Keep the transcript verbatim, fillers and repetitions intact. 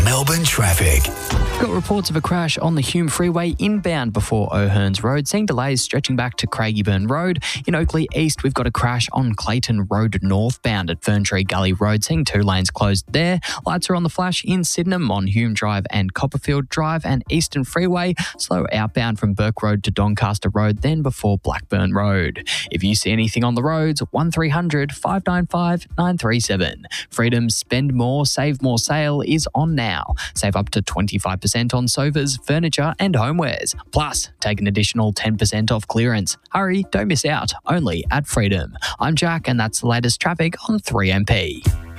Melbourne traffic. Got reports of a crash on the Hume Freeway inbound before O'Hearns Road, seeing delays stretching back to Craigieburn Road. In Oakley East, we've got a crash on Clayton Road northbound at Ferntree Gully Road, seeing two lanes closed there. Lights are on the flash in Sydenham on Hume Drive and Copperfield Drive, and Eastern Freeway slow outbound from Burke Road to Doncaster Road, then before Blackburn Road. If you see anything on the roads, one three hundred, five nine five, nine three seven. Freedom's Spend More, Save More sale is on now. Save up to twenty-five percent on sofas, furniture and homewares. Plus, take an additional ten percent off clearance. Hurry, don't miss out. Only at Freedom. I'm Jack and that's the latest traffic on three M P.